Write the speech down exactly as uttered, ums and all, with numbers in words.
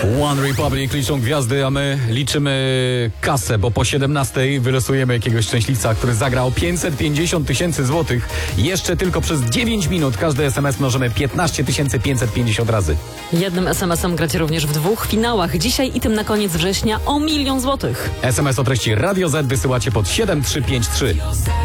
One Republic liczą gwiazdy, a my liczymy kasę, bo po siedemnastej wylosujemy jakiegoś szczęśliwca, który zagra o pięćset pięćdziesiąt tysięcy złotych. Jeszcze tylko przez dziewięć minut każdy es em es mnożymy piętnaście tysięcy pięćset pięćdziesiąt razy. Jednym es em esem gracie również w dwóch finałach. Dzisiaj i tym na koniec września o milion złotych. es em es o treści Radio Z wysyłacie pod siedem trzy pięć trzy.